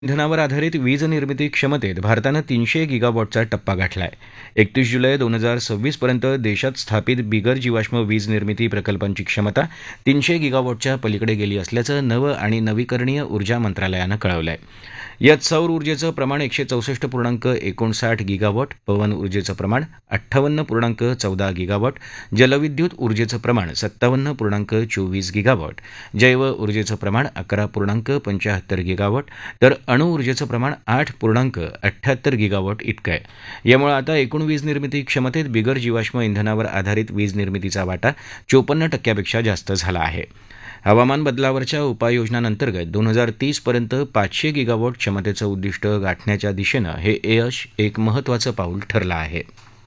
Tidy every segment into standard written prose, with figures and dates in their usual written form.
इंधनावर आधारित वीज निर्मिती क्षमतेत भारतानं 300 गिगावॉटचा टप्पा गाठला आहे. 31 जुलै 2026 पर्यंत देशात स्थापित बिगर जीवाश्म वीज निर्मिती प्रकल्पांची क्षमता 300 गिगावॉटच्या पलीकडे गेली असल्याचं नव आणि नवीकरणीय ऊर्जा मंत्रालयानं कळवलं आहे. यात सौर ऊर्जेचं प्रमाण 164.59 गिगावॉट, पवन ऊर्जेचं प्रमाण 58.14 गिगावॉट, जलविद्युत ऊर्जेचं प्रमाण 57.24 गिगावॉट, जैव ऊर्जेचं प्रमाण 11.75 गिगावॉट, तर अणुऊर्जेचं प्रमाण 8.78 गिगावॉट इतकं आहे. यामुळे आता एकूण वीज निर्मिती क्षमतेत बिगर जीवाश्म इंधनावर आधारित वीज निर्मितीचा वाटा 54% जास्त झाला आहे. हवामान बदलावरच्या उपाययोजनांअंतर्गत 2030 पर्यंत 500 गिगावॉट क्षमतेचं उद्दिष्ट गाठण्याच्या दिशेनं हे यश एक महत्त्वाचं पाऊल ठरलं आहे.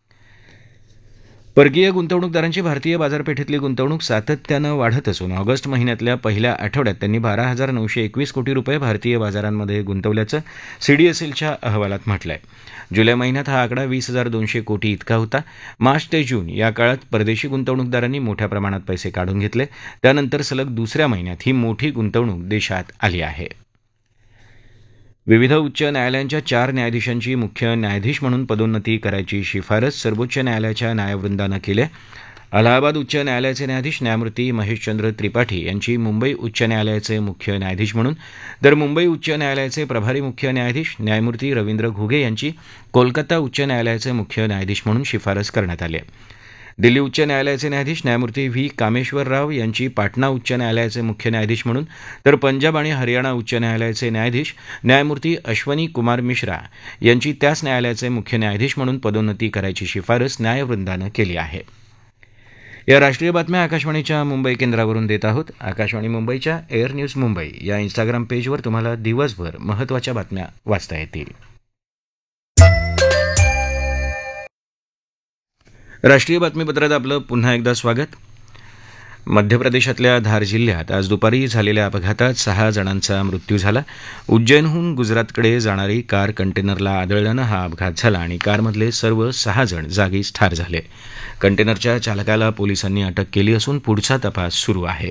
परकीय गुंतवणूकदारांची भारतीय बाजारपेठेतली गुंतवणूक सातत्यानं वाढत असून ऑगस्ट महिन्यातल्या पहिल्या आठवड्यात त्यांनी 12,921 कोटी रुपये भारतीय बाजारांमध्ये गुंतवल्याचं सीडीएसएलच्या अहवालात म्हटलं आहे. जुलै महिन्यात हा आकडा 20,200 कोटी इतका होता. मार्च ते जून या काळात परदेशी गुंतवणूकदारांनी मोठ्या प्रमाणात पैसे काढून घेतले. त्यानंतर सलग दुसऱ्या महिन्यात ही मोठी गुंतवणूक देशात आली आहे. विविध उच्च न्यायालयांच्या 4 न्यायाधीशांची मुख्य न्यायाधीश म्हणून पदोन्नती करायची शिफारस सर्वोच्च न्यायालयाच्या न्यायवृंदानं केली आहे. अलाहाबाद उच्च न्यायालयाचे न्यायाधीश न्यायमूर्ती महेशचंद्र त्रिपाठी यांची मुंबई उच्च न्यायालयाचे मुख्य न्यायाधीश म्हणून, तर मुंबई उच्च न्यायालयाचे प्रभारी मुख्य न्यायाधीश न्यायमूर्ती रवींद्र घुगे यांची कोलकाता उच्च न्यायालयाचे मुख्य न्यायाधीश म्हणून शिफारस करण्यात आली आहे. दिल्ली उच्च न्यायालयाचे न्यायाधीश न्यायमूर्ती व्ही कामेश्वर राव यांची पाटणा उच्च न्यायालयाचे मुख्य न्यायाधीश म्हणून, तर पंजाब आणि हरियाणा उच्च न्यायालयाचे न्यायाधीश न्यायमूर्ती अश्वनी कुमार मिश्रा यांची त्याच न्यायालयाचे मुख्य न्यायाधीश म्हणून पदोन्नती करायची शिफारस न्यायवृंदानं केली आहे. या राष्ट्रीय बातम्या आकाशवाणीच्या मुंबई केंद्रावरून देत आहोत. आकाशवाणी मुंबईच्या एअर न्यूज मुंबई या इंस्टाग्राम पेजवर तुम्हाला दिवसभर महत्त्वाच्या बातम्या वाचता येतील. राष्ट्रीय बातमीपत्रात आपलं पुन्हा एकदा स्वागत. मध्य प्रदेशातल्या धार जिल्ह्यात आज दुपारी झालेल्या अपघातात 6 जणांचा मृत्यू झाला. उज्जैनहून गुजरातकडे जाणारी कार कंटेनरला आदळल्यानं हा अपघात झाला आणि कारमधले सर्व 6 जण जागीच ठार झाले. कंटेनरच्या चालकाला पोलिसांनी अटक केली असून पुढचा तपास सुरू आहे.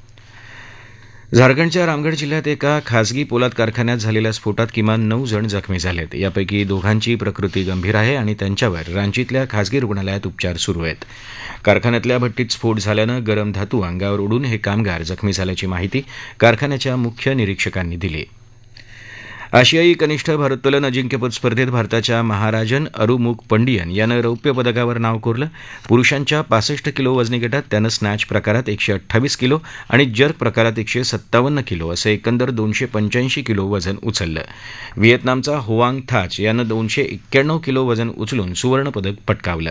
झारखंडच्या रामगढ जिल्ह्यात एका खासगी पोलाद कारखान्यात झालेल्या स्फोटात किमान 9 जण जखमी झालेत. यापैकी दोघांची प्रकृती गंभीर आहे आणि त्यांच्यावर रांचीतल्या खासगी रुग्णालयात उपचार सुरू आहेत. कारखान्यातल्या भट्टीत स्फोट झाल्यानं गरम धातू अंगावर उडून हे कामगार जखमी झाल्याची माहिती कारखान्याच्या मुख्य निरीक्षकांनी दिली. आशियाई कनिष्ठ भारोत्तोलन अजिंक्यपद स्पर्धेत भारताच्या महाराजन अरुमुग पंडियन यानं रौप्य पदकावर नाव कोरलं. पुरुषांच्या 65 किलो वजनी गटात त्यानं स्नॅच प्रकारात 128 किलो आणि जर्क प्रकारात 157 किलो असं एकंदर 285 किलो वजन उचललं. व्हिएतनामचा होआंग थाच यानं 291 किलो वजन उचलून सुवर्णपदक पटकावलं.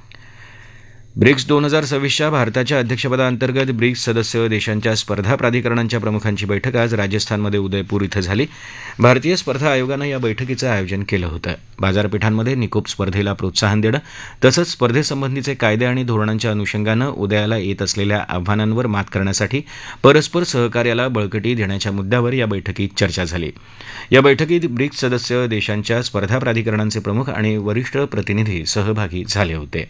ब्रिक्स 2026च्या भारताच्या अध्यक्षपदाअंतर्गत ब्रिक्स सदस्य देशांच्या स्पर्धा प्राधिकरणांच्या प्रमुखांची बैठक आज राजस्थानमध्ये उदयपूर इथं झाली. भारतीय स्पर्धा आयोगानं या बैठकीचं आयोजन केलं होतं. बाजारपेठांमध्ये निकोप स्पर्धेला प्रोत्साहन देणं तसंच स्पर्धेसंबंधीचे कायदे आणि धोरणांच्या अनुषंगानं उदयाला येत असलेल्या आव्हानांवर मात करण्यासाठी परस्पर सहकार्याला बळकटी देण्याच्या मुद्द्यावर या बैठकीत चर्चा झाली. या बैठकीत ब्रिक्स सदस्य देशांच्या स्पर्धा प्राधिकरणांचे प्रमुख आणि वरिष्ठ प्रतिनिधी सहभागी झाले होते.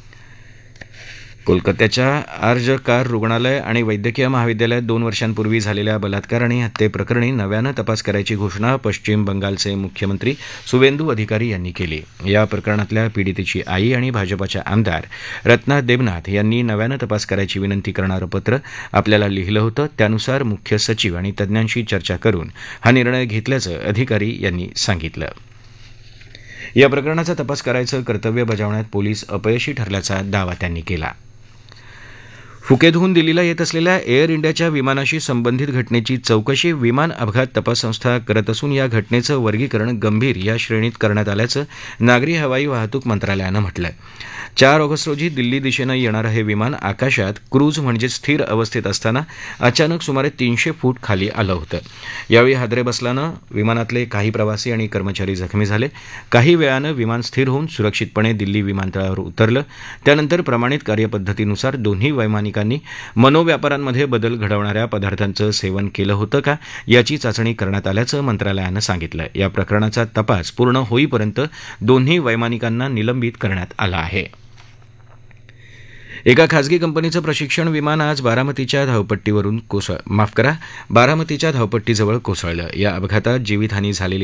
कोलकात्याच्या आर्ज कार रुग्णालय आणि वैद्यकीय महाविद्यालयात 2 वर्षांपूर्वी झालेल्या बलात्कार आणि हत्येप्रकरणी नव्यानं तपास करायची घोषणा पश्चिम बंगालचे मुख्यमंत्री सुवेंदू अधिकारी यांनी केली. या प्रकरणातल्या पीडितेची आई आणि भाजपाच्या आमदार रत्ना देबनाथ यांनी नव्यानं तपास करायची विनंती करणारं पत्र आपल्याला लिहिलं होतं. त्यानुसार मुख्य सचिव आणि तज्ज्ञांशी चर्चा करून हा निर्णय घेतल्याचं अधिकारी यांनी सांगितलं. या प्रकरणाचा तपास करायचं कर्तव्य बजावण्यात पोलीस अपयशी ठरल्याचा दावा त्यांनी केला. फुकेतहून दिल्लीला येत असलेल्या एअर इंडियाच्या विमानाशी संबंधित घटनेची चौकशी विमान अपघात तपास संस्था करत असून या घटनेचं वर्गीकरण गंभीर या श्रेणीत करण्यात आल्याचं नागरी हवाई वाहतूक मंत्रालयानं म्हटलं आहे. 4 ऑगस्ट रोजी दिल्ली दिशेनं येणारं हे विमान आकाशात क्रूज म्हणजे स्थिर अवस्थेत असताना अचानक सुमारे 300 फूट खाली आलं होतं. यावेळी हादरे बसल्यानं विमानातले काही प्रवासी आणि कर्मचारी जखमी झाले. काही वेळानं विमान स्थिर होऊन सुरक्षितपणे दिल्ली विमानतळावर उतरलं. त्यानंतर प्रमाणित कार्यपद्धतीनुसार दोन्ही वैमानिकांनी मनोव्यापारांमध्ये बदल घडवणाऱ्या पदार्थांचं सेवन केलं होतं का याची चाचणी करण्यात आल्याचं मंत्रालयानं सांगितलं. या प्रकरणाचा तपास पूर्ण होईपर्यंत दोन्ही वैमानिकांना निलंबित करण्यात आलं आहे. एका खाजगी कंपनीचं प्रशिक्षण विमान आज बारामतीच्या धावपट्टीजवळ कोसळलं. या अपघातात जीवितहानी झालेली